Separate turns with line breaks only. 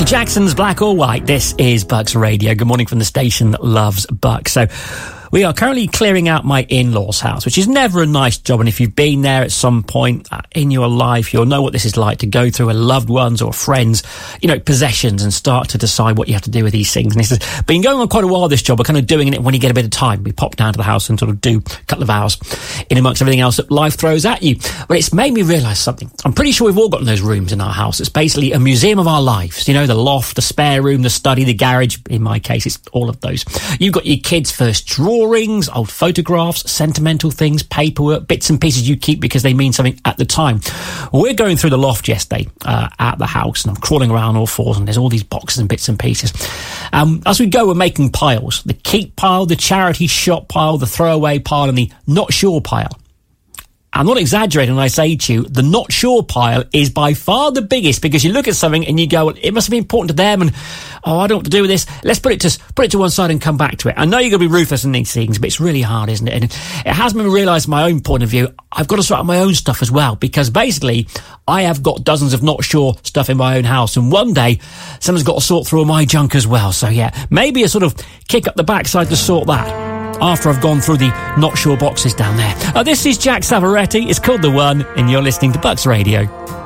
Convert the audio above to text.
Michael Jackson's Black or White. This is Bucks Radio. Good morning from the station that loves Bucks. So we are currently clearing out my in-laws' house, which is never a nice job. And if you've been there at some point in your life, you'll know what this is like to go through a loved ones or friends, possessions and start to decide what you have to do with these things. And it's been going on quite a while, this job. We're kind of doing it when you get a bit of time. We pop down to the house and sort of do a couple of hours in amongst everything else that life throws at you. But it's made me realise something. I'm pretty sure we've all got those rooms in our house. It's basically a museum of our lives. The loft, the spare room, the study, the garage. In my case, it's all of those. You've got your kids' first drawings, old photographs, sentimental things, paperwork, bits and pieces you keep because they mean something at the time. We're going through the loft yesterday at the house, and I'm crawling around all fours, and there's all these boxes and bits and pieces. As we go, we're making piles. The keep pile, the charity shop pile, the throwaway pile, and the not sure pile. I'm not exaggerating when I say to you, the not sure pile is by far the biggest, because you look at something and you go, well, it must have been important to them, and I don't know what to do with this. Let's put it to one side and come back to it. I know you're going to be ruthless in these things, but it's really hard, isn't it? And it has made me realise my own point of view. I've got to sort out my own stuff as well, because basically I have got dozens of not sure stuff in my own house, and one day someone's got to sort through all my junk as well. So yeah, maybe a sort of kick up the backside to sort that after I've gone through the not sure boxes down there. This is Jack Savaretti. It's called The One, and you're listening to Bucks Radio.